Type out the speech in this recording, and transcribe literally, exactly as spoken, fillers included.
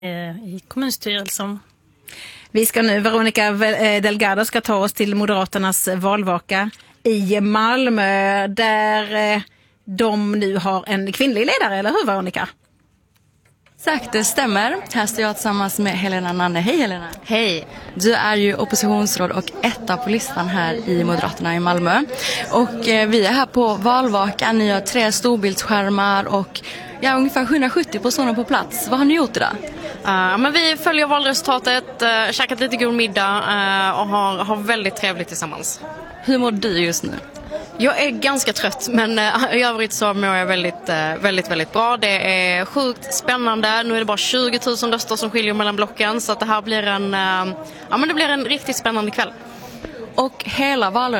i kommunstyrelsen. Vi ska nu, Veronica Delgado ska ta oss till Moderaternas valvaka i Malmö där de nu har en kvinnlig ledare, eller hur Veronica? Exakt, det stämmer. Här står jag tillsammans med Helena Nanne. Hej Helena. Hej. Du är ju oppositionsråd och etta på listan här i Moderaterna i Malmö. Och eh, vi är här på valvakan. Ni har tre storbildsskärmar och ja, ungefär etthundrasjuttio personer på plats. Vad har ni gjort idag? Uh, men vi följer valresultatet, uh, käkat lite god middag uh, och har, har väldigt trevligt tillsammans. Hur mår du just nu? Jag är ganska trött, men uh, i övrigt så mår jag väldigt, uh, väldigt, väldigt bra. Det är sjukt spännande. Nu är det bara tjugo tusen röster som skiljer mellan blocken, så att det här blir en, uh, ja, men det blir en riktigt spännande kväll. Och hela valrörelsen